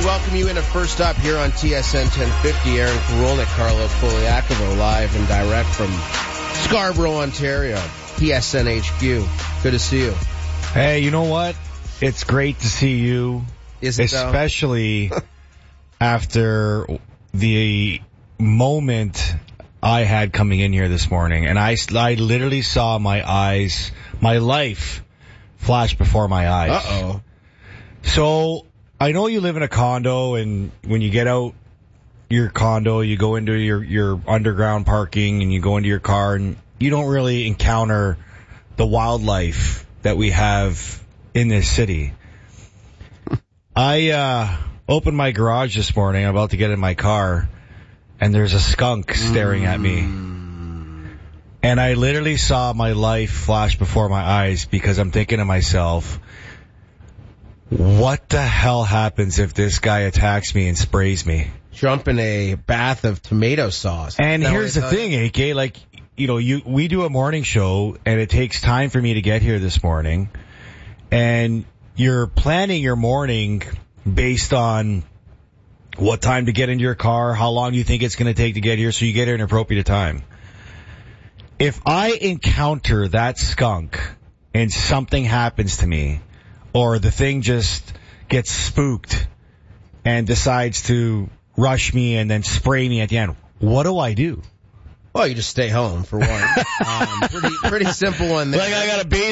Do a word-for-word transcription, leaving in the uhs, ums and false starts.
welcome you in at First Up here on T S N ten fifty. Aaron Karolnik, Carlo Poliakovo, live and direct from Scarborough, Ontario. T S N H Q. Good to see you. Hey, you know what? It's great to see you. Is it especially after the moment I had coming in here this morning. And I, I literally saw my eyes, my life flash before my eyes. Uh-oh. So, I know you live in a condo, and when you get out your condo, you go into your, your underground parking, and you go into your car, and you don't really encounter the wildlife that we have in this city. I uh opened my garage this morning. I'm about to get in my car, and there's a skunk staring at me. And I literally saw my life flash before my eyes because I'm thinking to myself, what the hell happens if this guy attacks me and sprays me? Jump in a bath of tomato sauce. And here's the thing, you? A K, like, you know, you we do a morning show, and it takes time for me to get here this morning. And you're planning your morning based on what time to get into your car, how long you think it's going to take to get here, so you get here in an appropriate time. If I encounter that skunk and something happens to me, or the thing just gets spooked and decides to rush me and then spray me at the end, what do I do? Well, you just stay home, for one. um, pretty, pretty simple one there. Like, I gotta bathe